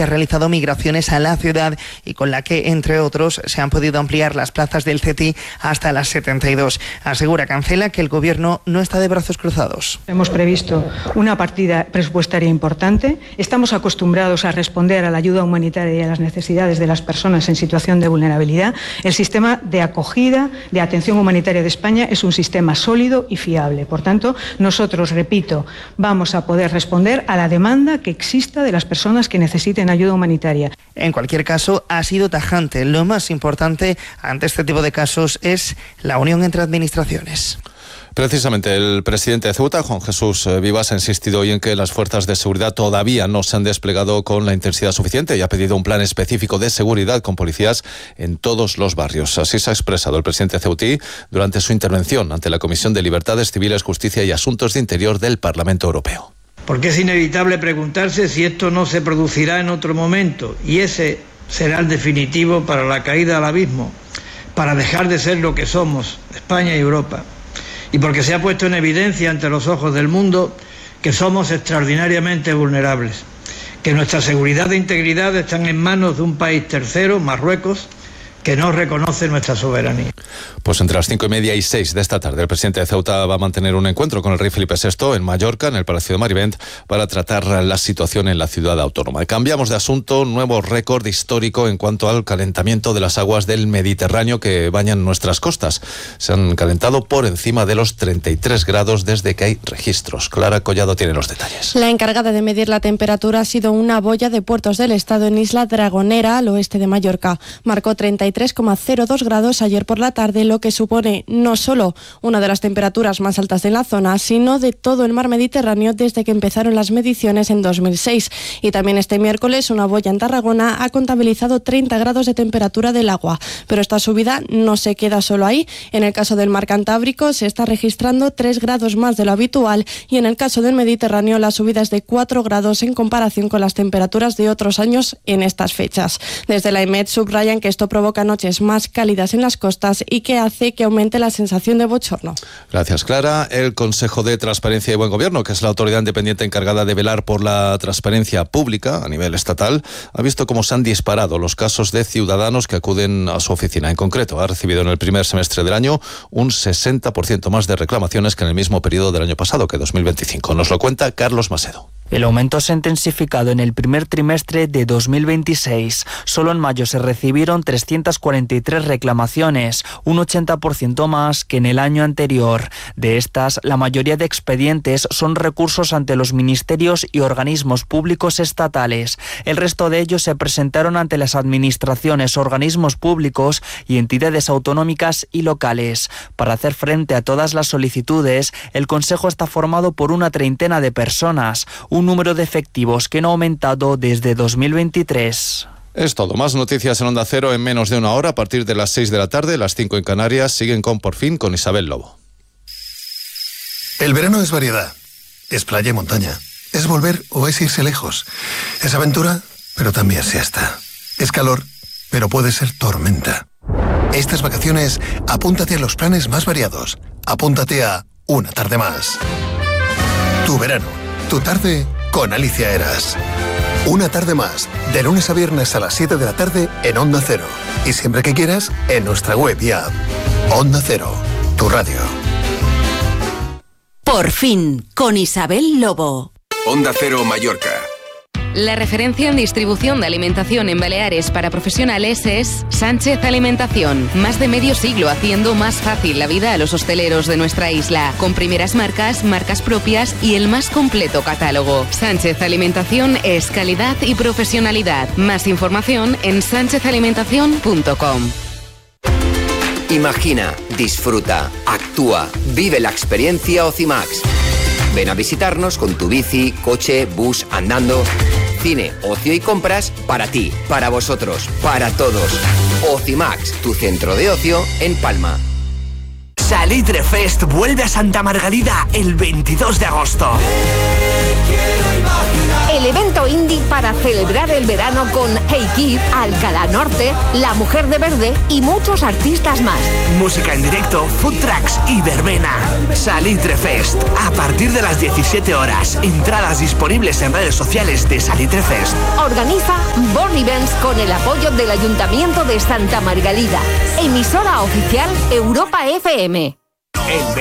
que ha realizado migraciones a la ciudad y con la que, entre otros, se han podido ampliar las plazas del CETI hasta las 72. Asegura Cancela que el Gobierno no está de brazos cruzados. Hemos previsto una partida presupuestaria importante. Estamos acostumbrados a responder a la ayuda humanitaria y a las necesidades de las personas en situación de vulnerabilidad. El sistema de acogida, de atención humanitaria de España es un sistema sólido y fiable. Por tanto, nosotros, repito, vamos a poder responder a la demanda que exista de las personas que necesiten ayuda humanitaria. En cualquier caso, ha sido tajante. Lo más importante ante este tipo de casos es la unión entre administraciones. Precisamente el presidente de Ceuta, Juan Jesús Vivas, ha insistido hoy en que las fuerzas de seguridad todavía no se han desplegado con la intensidad suficiente y ha pedido un plan específico de seguridad con policías en todos los barrios. Así se ha expresado el presidente ceutí durante su intervención ante la Comisión de Libertades Civiles, Justicia y Asuntos de Interior del Parlamento Europeo. Porque es inevitable preguntarse si esto no se producirá en otro momento y ese será el definitivo para la caída al abismo, para dejar de ser lo que somos, España y Europa. Y porque se ha puesto en evidencia ante los ojos del mundo que somos extraordinariamente vulnerables, que nuestra seguridad e integridad están en manos de un país tercero, Marruecos, que no reconoce nuestra soberanía. Pues entre las 5:30 y 6 de esta tarde, el presidente de Ceuta va a mantener un encuentro con el rey Felipe VI en Mallorca, en el Palacio de Marivent, para tratar la situación en la ciudad autónoma. Cambiamos de asunto, nuevo récord histórico en cuanto al calentamiento de las aguas del Mediterráneo que bañan nuestras costas. Se han calentado por encima de los 33 grados desde que hay registros. Clara Collado tiene los detalles. La encargada de medir la temperatura ha sido una boya de Puertos del Estado en Isla Dragonera, al oeste de Mallorca. Marcó 33,02 grados ayer por la tarde, lo que supone no solo una de las temperaturas más altas de la zona, sino de todo el mar Mediterráneo desde que empezaron las mediciones en 2006. Y también este miércoles una boya en Tarragona ha contabilizado 30 grados de temperatura del agua. Pero esta subida no se queda solo ahí. En el caso del mar Cantábrico se está registrando 3 grados más de lo habitual y en el caso del Mediterráneo la subida es de 4 grados en comparación con las temperaturas de otros años en estas fechas. Desde la EMET subrayan que esto provoca noches más cálidas en las costas y que hace que aumente la sensación de bochorno. Gracias, Clara. El Consejo de Transparencia y Buen Gobierno, que es la autoridad independiente encargada de velar por la transparencia pública a nivel estatal, ha visto cómo se han disparado los casos de ciudadanos que acuden a su oficina. En concreto, ha recibido en el primer semestre del año un 60% más de reclamaciones que en el mismo periodo del año pasado, que 2025. Nos lo cuenta Carlos Macedo. El aumento se ha intensificado en el primer trimestre de 2026. Solo en mayo se recibieron 343 reclamaciones, un 80% más que en el año anterior. De estas, la mayoría de expedientes son recursos ante los ministerios y organismos públicos estatales. El resto de ellos se presentaron ante las administraciones, organismos públicos y entidades autonómicas y locales. Para hacer frente a todas las solicitudes, el Consejo está formado por una treintena de personas, un número de efectivos que no ha aumentado desde 2023. Es todo. Más noticias en Onda Cero en menos de una hora, a partir de las 6 de la tarde, las 5 en Canarias. Siguen con Por Fin con Isabel Lobo. El verano es variedad. Es playa y montaña. Es volver o es irse lejos. Es aventura, pero también siesta. Es calor, pero puede ser tormenta. Estas vacaciones, apúntate a los planes más variados. Apúntate a Una Tarde Más. Tu verano. Tu tarde con Alicia Eras. Una tarde más, de lunes a viernes a las 7 de la tarde en Onda Cero. Y siempre que quieras, en nuestra web y app. Onda Cero, tu radio. Por Fin, con Isabel Lobo. Onda Cero Mallorca. La referencia en distribución de alimentación en Baleares para profesionales es Sánchez Alimentación. Más de medio siglo haciendo más fácil la vida a los hosteleros de nuestra isla. Con primeras marcas, marcas propias y el más completo catálogo. Sánchez Alimentación es calidad y profesionalidad. Más información en sanchezalimentación.com. Imagina, disfruta, actúa, vive la experiencia Ocimax. Ven a visitarnos con tu bici, coche, bus, andando. Cine, ocio y compras para ti, para vosotros, para todos. Ocimax, tu centro de ocio en Palma. Salitre Fest vuelve a Santa Margalida el 22 de agosto. El el evento indie para celebrar el verano con Hey Kid, Alcalá Norte, La Mujer de Verde y muchos artistas más. Música en directo, food trucks y verbena. Salitre Fest, a partir de las 17 horas. Entradas disponibles en redes sociales de Salitre Fest. Organiza Born Events con el apoyo del Ayuntamiento de Santa Margalida. Emisora oficial Europa FM. El